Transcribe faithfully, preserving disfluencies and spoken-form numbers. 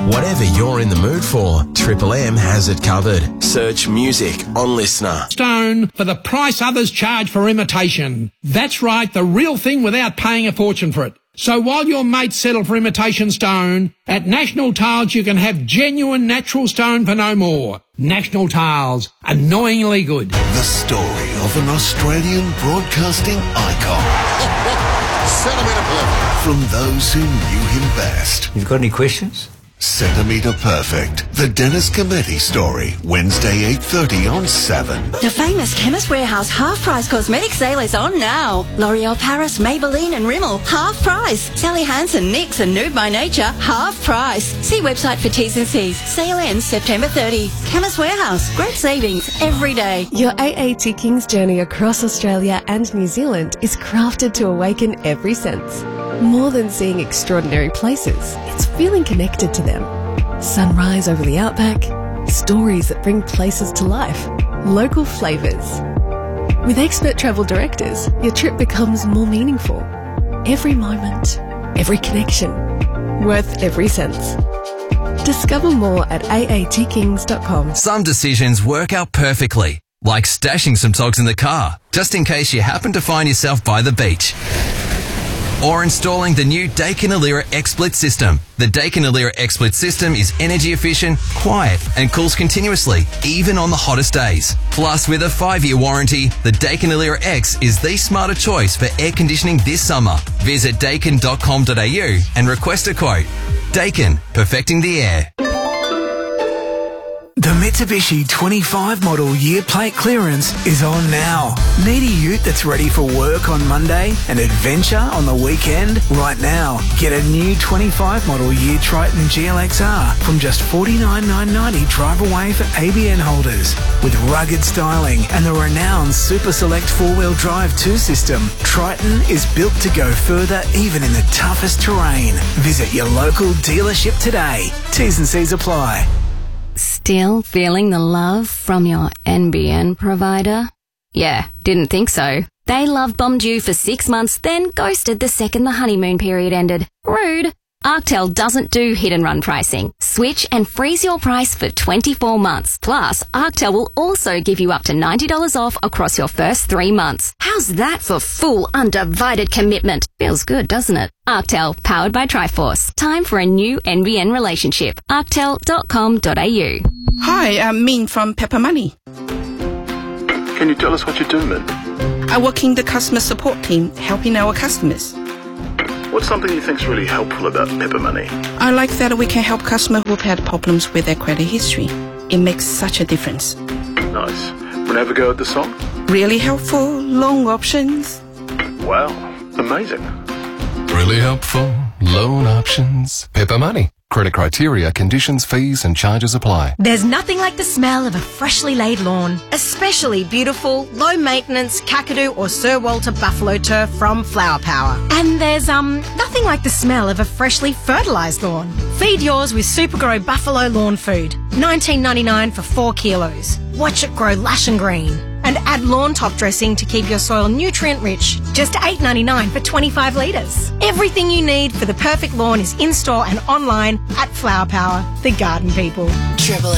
Whatever you're in the mood for, Triple M has it covered. Search music on Listener. Stone for the price others charge for imitation. That's right, the real thing without paying a fortune for it. So while your mates settle for imitation stone, at National Tiles you can have genuine natural stone for no more. National Tiles, annoyingly good. The story of an Australian broadcasting icon. Centimetre Perfect. From those who knew him best. You've got any questions? Centimetre Perfect. The Dennis Cometti story. Wednesday, eight thirty on seven. The famous Chemist Warehouse half-price cosmetic sale is on now. L'Oreal Paris, Maybelline and Rimmel, half price. Sally Hansen, NYX and Nude by Nature, half price. See website for T's and C's. Sale ends September thirtieth. Chemist Warehouse. Great savings every day. Your A A T Kings journey across Australia and New Zealand is crafted to awaken every sense. More than seeing extraordinary places, it's feeling connected to them. Sunrise over the outback, stories that bring places to life, local flavours. With expert travel directors, your trip becomes more meaningful. Every moment, every connection, worth every cent. Discover more at A A T kings dot com. Some decisions work out perfectly, like stashing some togs in the car, just in case you happen to find yourself by the beach. Or installing the new Daikin Alira XSplit system. The Daikin Alira XSplit system is energy efficient, quiet and cools continuously, even on the hottest days. Plus, with a five-year warranty, the Daikin Alira X is the smarter choice for air conditioning this summer. Visit daikin dot com dot a u and request a quote. Daikin, perfecting the air. The Mitsubishi twenty-five model year plate clearance is on now. Need a ute that's ready for work on Monday and adventure on the weekend? Right now, get a new twenty-five model year Triton G L X R from just forty-nine thousand nine hundred ninety drive away for A B N holders. With rugged styling and the renowned Super Select four-wheel drive two system, Triton is built to go further even in the toughest terrain. Visit your local dealership today. T's and C's apply. Still feeling the love from your N B N provider? Yeah, didn't think so. They love bombed you for six months, then ghosted the second the honeymoon period ended. Rude. Arctel doesn't do hit and run pricing. Switch and freeze your price for twenty-four months. Plus, Arctel will also give you up to ninety dollars off across your first three months. How's that for full, undivided commitment? Feels good, doesn't it? Arctel, powered by Triforce. Time for a new N B N relationship. arctel dot com dot a u. Hi, I'm Min from Pepper Money. Can you tell us what you do, Min? I work in the customer support team, helping our customers. What's something you think's really helpful about Pepper Money? I like that we can help customers who've had problems with their credit history. It makes such a difference. Nice. Wanna have a go at the song? Really helpful, loan options. Wow, amazing. Really helpful, loan options. Pepper Money. Credit criteria, conditions, fees and charges apply. There's nothing like the smell of a freshly laid lawn. Especially beautiful, low-maintenance Kakadu or Sir Walter Buffalo turf from Flower Power. And there's um nothing like the smell of a freshly fertilised lawn. Feed yours with Supergrow Buffalo Lawn Food. nineteen ninety-nine for four kilos. Watch it grow lush and green. And add lawn top dressing to keep your soil nutrient rich. Just eight ninety-nine for twenty-five litres. Everything you need for the perfect lawn is in store and online at Flower Power, the garden people. Triple